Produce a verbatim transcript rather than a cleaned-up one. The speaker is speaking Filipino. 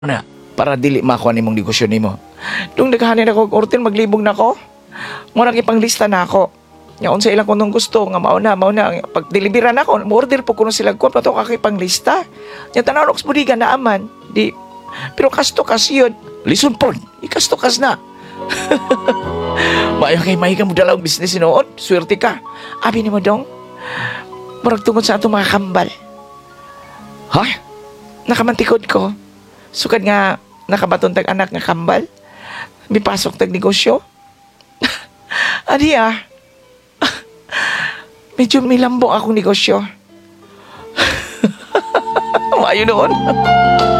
na para dili makuha nimong negosyo nimo. Nung naghahanin ako og order, maglibog na ko. Mura ipanglista na ako. Nya unsa ilang kunong gusto nga mao na mao na pag deliveran ako, mo-order po kuno sila kuha pato ka kay panglista. Nya tanaw og budiga na aman. Di pero kasto kas yun. Listen pod, ikasto kas na. Maayo kay may ka mo dalaw business noon. Swerte ka. Abi ni mo dong. Murag tungod sa atong mga kambal. Ha? Nakamantikod ko. Sukad nga nakabaton tag anak nga kambal. Mipasok tag negosyo. Adi ah. Medyo milambong akong negosyo. Maayo noon.